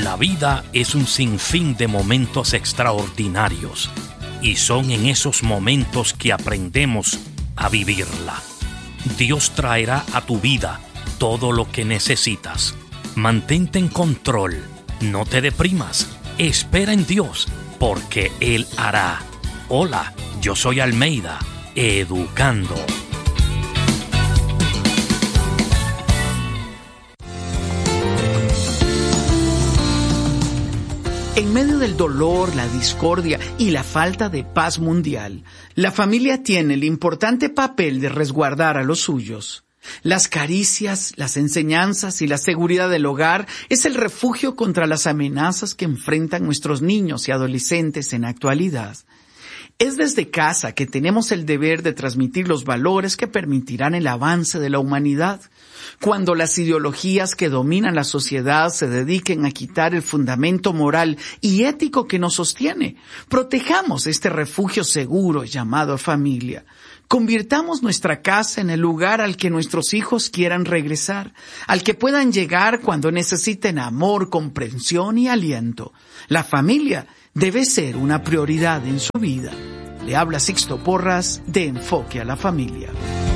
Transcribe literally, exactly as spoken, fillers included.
La vida es un sinfín de momentos extraordinarios y son en esos momentos que aprendemos a vivirla. Dios traerá a tu vida todo lo que necesitas. Mantente en control, no te deprimas, espera en Dios, porque Él hará. Hola, yo soy Almeida, educando. En medio del dolor, la discordia y la falta de paz mundial, la familia tiene el importante papel de resguardar a los suyos. Las caricias, las enseñanzas y la seguridad del hogar es el refugio contra las amenazas que enfrentan nuestros niños y adolescentes en la actualidad. Es desde casa que tenemos el deber de transmitir los valores que permitirán el avance de la humanidad. Cuando las ideologías que dominan la sociedad se dediquen a quitar el fundamento moral y ético que nos sostiene, protejamos este refugio seguro llamado familia. Convirtamos nuestra casa en el lugar al que nuestros hijos quieran regresar, al que puedan llegar cuando necesiten amor, comprensión y aliento. La familia debe ser una prioridad en su vida. Le habla Sixto Porras de Enfoque a la Familia.